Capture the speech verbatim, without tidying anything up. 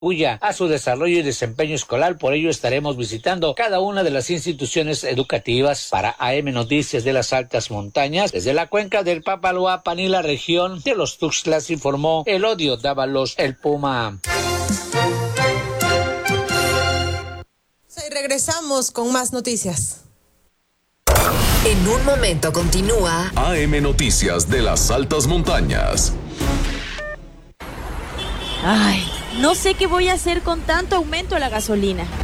contribuya a su desarrollo y desempeño escolar. Por ello estaremos visitando cada una de las instituciones educativas. Para A M Noticias de las Altas Montañas, desde la cuenca del Papaloapan y la región de los Tuxtlas, informó Elodio Dávalos, el Puma. Y regresamos con más noticias. En un momento continúa A M Noticias de las Altas Montañas. Ay, no sé qué voy a hacer con tanto aumento a la gasolina.